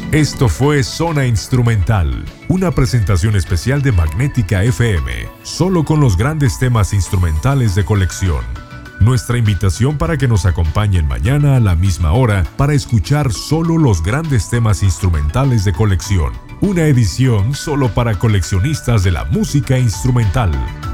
Esto fue Zona Instrumental, una presentación especial de Magnética FM, solo con los grandes temas instrumentales de colección. Nuestra invitación para que nos acompañen mañana a la misma hora para escuchar solo los grandes temas instrumentales de colección. Una edición solo para coleccionistas de la música instrumental.